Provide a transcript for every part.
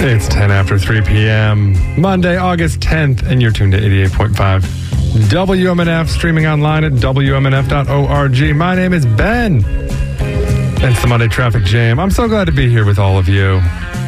It's 10 after 3 p.m. Monday, August 10th, and you're tuned to 88.5 WMNF, streaming online at WMNF.org. My name is Ben. It's the Monday Traffic Jam. I'm so glad to be here with all of you.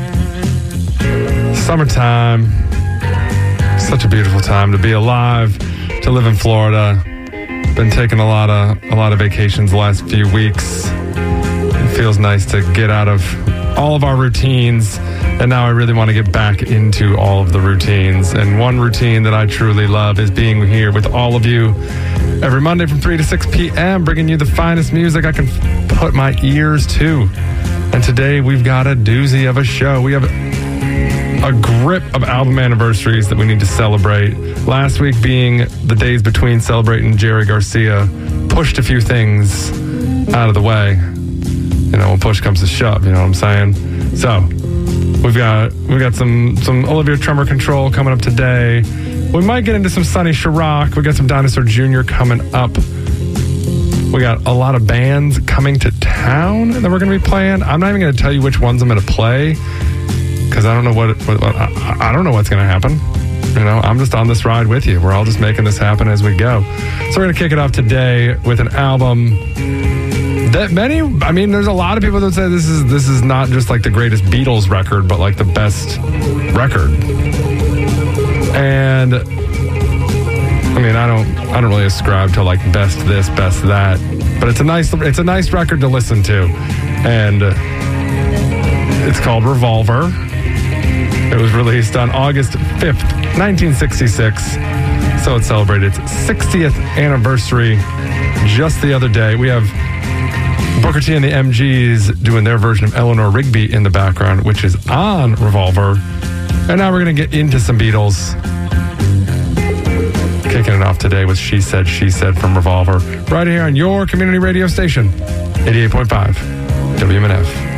Summertime. Such a beautiful time to be alive, to live in Florida. Been taking a lot of vacations the last few weeks. It feels nice to get out of all of our routines, and now I really want to get back into all of the routines. And one routine that I truly love is being here with all of you every Monday from 3 to 6 p.m., bringing you the finest music I can put my ears to. And today we've got a doozy of a show. We have a grip of album anniversaries that we need to celebrate. Last week being the days between celebrating Jerry Garcia pushed a few things out of the way. You know, when push comes to shove, you know what I'm saying? So, we've got some Olivia Tremor Control coming up today. We might get into some Sonny Chirac. We got some Dinosaur Jr. coming up. We got a lot of bands coming to town that we're going to be playing. I'm not even going to tell you which ones I'm going to play because I don't know I don't know what's going to happen. You know, I'm just on this ride with you. We're all just making this happen as we go. So we're going to kick it off today with an album that there's a lot of people that say this is not just like the greatest Beatles record, but like the best record. And I mean, I don't really ascribe to like best this, best that, but it's a nice record to listen to. And it's called Revolver. It was released on August 5th, 1966. So it celebrated its 60th anniversary just the other day. We have Booker T and the MGs doing their version of Eleanor Rigby in the background, which is on Revolver. And now we're going to get into some Beatles. Kicking it off today with She Said from Revolver, right here on your community radio station, 88.5 WMNF.